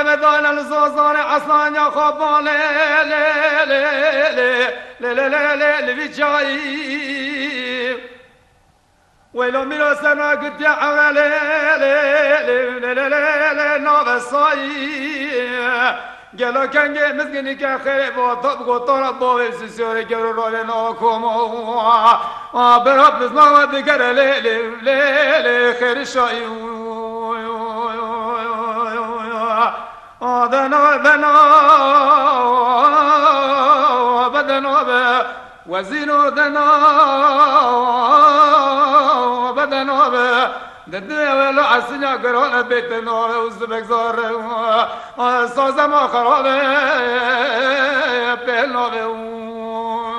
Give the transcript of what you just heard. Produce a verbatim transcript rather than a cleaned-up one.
بدان الزوزان اصلا يا خبان لي لي لي لي لي لي لي لي جاي ويلو ميلو سما قد يا عملي لي لي لي لي لي نوبساي قالوا كان جاي مسكني كخيب وطب وطرب وسسوري قالوا رولي نوكم برب اسمه ذكر لي لي لي لي خير الشاي دنا دنا بدنا وزينو دنا بدنا ددنا ولا عسنا قرون بيتنا وزبك زار صوزا ما خرابه بينو